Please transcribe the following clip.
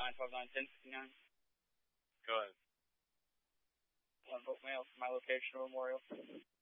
959-1059. Go ahead. Vote mail for my location memorial.